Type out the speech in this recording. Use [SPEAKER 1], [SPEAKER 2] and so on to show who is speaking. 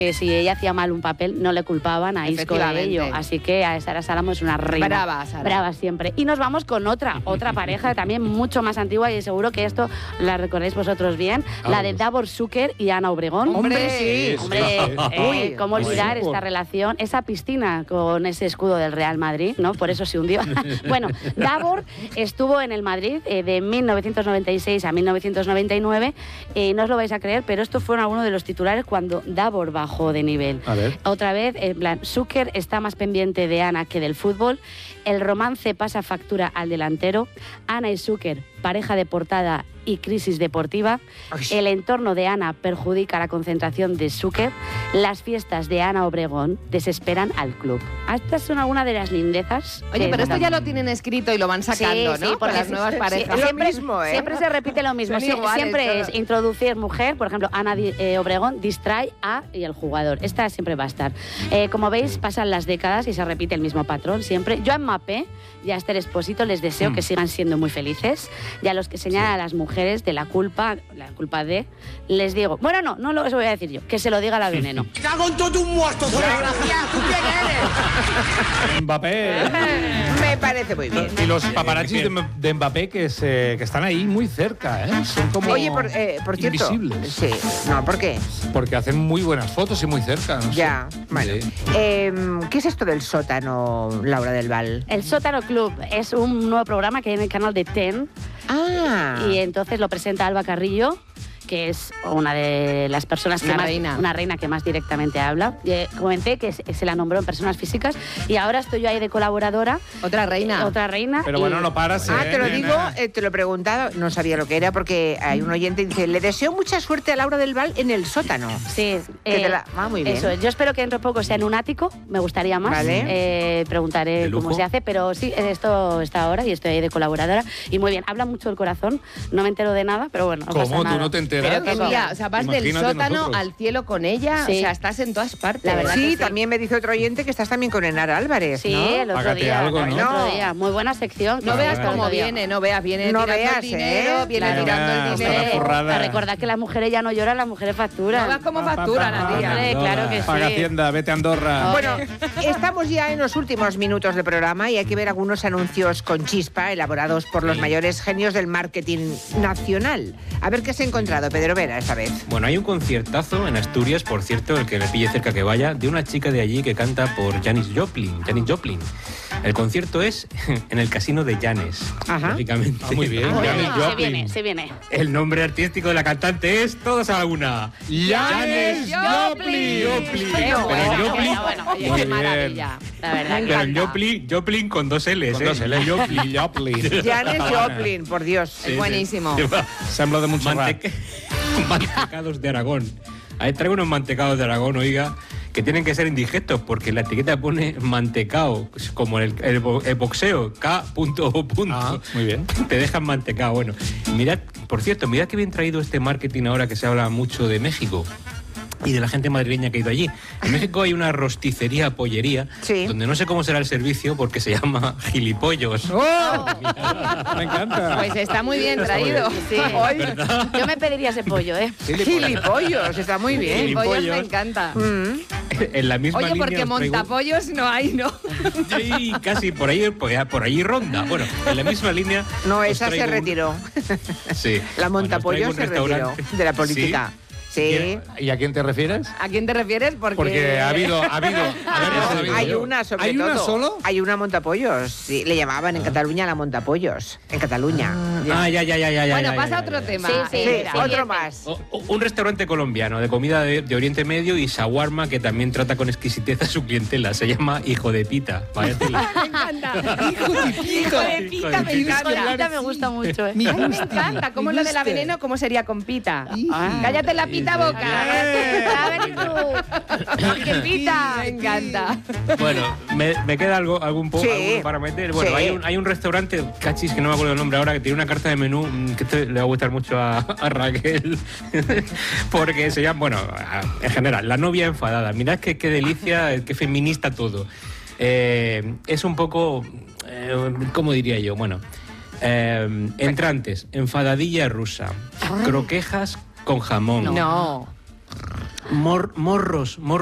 [SPEAKER 1] que si ella hacía mal un papel no le culpaban a Isco de ello. Así que a Sara Salamo es una reina.
[SPEAKER 2] Brava, Sara.
[SPEAKER 1] Brava siempre. Y nos vamos con otra pareja también mucho más antigua y seguro que esto la recordáis vosotros bien, la de Davor Zucker y Ana Obregón.
[SPEAKER 2] ¡Hombre, sí!
[SPEAKER 1] Hombre, ¿cómo olvidar esta relación? Esa piscina con ese escudo del Real Madrid, ¿no? Por eso se hundió. Bueno, Davor estuvo en el Madrid de 1996 a 1999. No os lo vais a creer, pero estos fueron algunos de los titulares cuando Davor bajó de nivel.
[SPEAKER 3] A ver.
[SPEAKER 1] Otra vez, en plan, Zucker está más pendiente de Ana que del fútbol. El romance pasa factura al delantero. Ana y Zucker, pareja de portada y crisis deportiva. El entorno de Ana perjudica la concentración de Zucker. Las fiestas de Ana Obregón desesperan al club. Estas son algunas de las lindezas.
[SPEAKER 2] Oye, pero esto ya lo tienen escrito y lo van sacando,
[SPEAKER 1] sí,
[SPEAKER 2] ¿no?
[SPEAKER 1] Sí,
[SPEAKER 2] Por las nuevas parejas.
[SPEAKER 1] Siempre se repite lo mismo. Siempre es introducir mujer, por ejemplo, Ana Obregón distrae a y el jugador. Esta siempre va a estar. Como veis, pasan las décadas y se repite el mismo patrón siempre. Yo a Mbappé y a Esther Expósito les deseo que sigan siendo muy felices. Y a los que señalan a las mujeres de la culpa de, les digo, bueno, no eso voy a decir yo, que se lo diga la Veneno.
[SPEAKER 4] ¡Cago en todo un muerto!
[SPEAKER 3] Mbappé.
[SPEAKER 5] Me parece muy bien.
[SPEAKER 3] Y los paparazzis de Mbappé que están ahí muy cerca, ¿eh? Son como
[SPEAKER 5] Oye, por cierto.
[SPEAKER 3] invisibles.
[SPEAKER 5] Sí. No, ¿por qué?
[SPEAKER 3] Porque hacen muy buenas fotos y muy cerca. No
[SPEAKER 5] Ya,
[SPEAKER 3] sé.
[SPEAKER 5] bueno.
[SPEAKER 3] Sí.
[SPEAKER 5] ¿Qué es esto del sótano, Laura del Val?
[SPEAKER 1] El Sótano Club es un nuevo programa que hay en el canal de TEN. Y entonces lo presenta Alba Carrillo, que es una de las personas que una reina que más directamente habla. Comenté que se la nombró en personas físicas y ahora estoy yo ahí de colaboradora.
[SPEAKER 2] Otra reina.
[SPEAKER 3] Pero bueno, no paras.
[SPEAKER 5] Te lo digo, te lo he preguntado, no sabía lo que era porque hay un oyente que dice, le deseo mucha suerte a Laura del Val en el sótano.
[SPEAKER 1] Sí.
[SPEAKER 5] Muy bien.
[SPEAKER 1] Eso, yo espero que dentro de poco sea en un ático, me gustaría más.
[SPEAKER 5] Vale.
[SPEAKER 1] Preguntaré cómo se hace, pero sí, esto está ahora y estoy ahí de colaboradora. Y muy bien, habla mucho del corazón, no me entero de nada, pero bueno, no pasa
[SPEAKER 3] ¿Cómo?
[SPEAKER 1] nada.
[SPEAKER 3] ¿Tú no te enteras?
[SPEAKER 2] Pero que tía, o sea, vas del sótano
[SPEAKER 3] nosotros.
[SPEAKER 2] al cielo con ella,
[SPEAKER 1] Sí.
[SPEAKER 2] o sea, estás en todas partes.
[SPEAKER 1] La verdad
[SPEAKER 5] Sí,
[SPEAKER 1] que
[SPEAKER 5] también me dice otro oyente que estás también con Enara Álvarez,
[SPEAKER 1] Sí,
[SPEAKER 5] ¿no?
[SPEAKER 1] el otro
[SPEAKER 3] Págate
[SPEAKER 1] día.
[SPEAKER 3] algo,
[SPEAKER 1] el
[SPEAKER 3] ¿no?
[SPEAKER 1] otro día. Muy buena sección.
[SPEAKER 2] No veas
[SPEAKER 1] el otro
[SPEAKER 2] cómo
[SPEAKER 1] día.
[SPEAKER 2] viene,
[SPEAKER 5] No
[SPEAKER 2] tirando
[SPEAKER 5] veas,
[SPEAKER 2] el dinero, viene
[SPEAKER 5] Claro.
[SPEAKER 2] tirando el
[SPEAKER 3] Hasta
[SPEAKER 2] dinero.
[SPEAKER 3] la forrada.
[SPEAKER 1] A recordar que las mujeres ya no lloran, las mujeres facturan.
[SPEAKER 2] No veas cómo factura la tía.
[SPEAKER 1] Hombre, claro que sí.
[SPEAKER 3] Paga Hacienda, vete a Andorra.
[SPEAKER 5] Bueno, estamos ya en los últimos minutos del programa y hay que ver algunos anuncios con chispa elaborados por los mayores genios del marketing nacional. A ver qué se ha encontrado Pedro Vera esta vez.
[SPEAKER 6] Bueno, hay un conciertazo en Asturias, por cierto, el que le pille cerca que vaya, de una chica de allí que canta por Janis Joplin. El concierto es en el casino de Janis, lógicamente.
[SPEAKER 3] Muy bien. Janis Joplin.
[SPEAKER 1] Se viene.
[SPEAKER 6] El nombre artístico de la cantante es Todos a la Una.
[SPEAKER 3] Janis Joplin.
[SPEAKER 6] Pero Joplin,
[SPEAKER 1] Bueno, qué maravilla. La verdad que
[SPEAKER 6] pero
[SPEAKER 1] encanta.
[SPEAKER 6] Joplin con dos L's.
[SPEAKER 3] Con dos L. Joplin.
[SPEAKER 5] Janis Joplin, por Dios.
[SPEAKER 2] Es buenísimo.
[SPEAKER 3] Sembla de Montserrat.
[SPEAKER 6] Mantecados de Aragón. Ahí traigo unos mantecados de Aragón, oiga, que tienen que ser indigestos porque la etiqueta pone mantecao, como el boxeo, K.
[SPEAKER 3] Muy bien.
[SPEAKER 6] Te dejan mantecao. Bueno, mirad, por cierto, mirad que bien traído este marketing ahora que se habla mucho de México y de la gente madrileña que ha ido allí. En México hay una rosticería, pollería, donde no sé cómo será el servicio porque se llama Gilipollos.
[SPEAKER 3] ¡Oh! Me encanta.
[SPEAKER 2] Pues está muy bien traído.
[SPEAKER 1] Sí. Yo me pediría ese pollo, ¿eh?
[SPEAKER 5] Gilipollos, está muy bien.
[SPEAKER 2] Gilipollos me encanta.
[SPEAKER 6] En la misma
[SPEAKER 2] Oye,
[SPEAKER 6] línea
[SPEAKER 2] porque
[SPEAKER 6] os traigo-
[SPEAKER 2] montapollos no hay, ¿no?
[SPEAKER 6] Sí, casi por ahí ronda. Bueno, en la misma línea.
[SPEAKER 5] No,
[SPEAKER 6] os
[SPEAKER 5] esa se
[SPEAKER 6] traigo un-
[SPEAKER 5] retiró.
[SPEAKER 6] Sí.
[SPEAKER 5] La
[SPEAKER 6] Bueno, os
[SPEAKER 5] montapollos
[SPEAKER 6] traigo
[SPEAKER 5] se
[SPEAKER 6] un
[SPEAKER 5] retiró
[SPEAKER 6] restaurante.
[SPEAKER 5] de la política. Sí.
[SPEAKER 3] ¿Y a quién te refieres?
[SPEAKER 2] ¿A quién te refieres?
[SPEAKER 3] Porque ha habido.
[SPEAKER 5] Hay una sobre
[SPEAKER 3] ¿Hay
[SPEAKER 5] todo.
[SPEAKER 3] una solo?
[SPEAKER 5] Hay una montapollos. Sí, le llamaban en Cataluña la montapollos. En Cataluña.
[SPEAKER 6] Ya.
[SPEAKER 2] Bueno, pasa a otro tema.
[SPEAKER 1] Sí,
[SPEAKER 5] Sí, otro más.
[SPEAKER 6] Un restaurante colombiano de comida de Oriente Medio y shawarma que también trata con exquisitez a su clientela. Se llama Hijo de Pita. Vaya tela.
[SPEAKER 2] Me encanta. Hijo de pita, me encanta.
[SPEAKER 1] Pita me gusta mucho, ¿eh?
[SPEAKER 2] Ay, me encanta. ¿Cómo es lo de la veneno? ¿Cómo sería con pita? Cállate la pita boca.
[SPEAKER 1] A ver tú. Porque pita.
[SPEAKER 2] Me encanta.
[SPEAKER 6] Bueno, me queda algún
[SPEAKER 5] Sí.
[SPEAKER 6] alguno para meter. Bueno,
[SPEAKER 5] Sí.
[SPEAKER 6] hay un restaurante, cachis, que no me acuerdo el nombre ahora, que tiene una carta de menú que esto le va a gustar mucho a Raquel. Porque se llama, bueno, en general, La novia enfadada. Mirad qué delicia, qué feminista todo. Es un poco, ¿cómo diría yo? Bueno, entrantes, enfadadilla rusa, croquejas con jamón.
[SPEAKER 2] No.
[SPEAKER 6] morros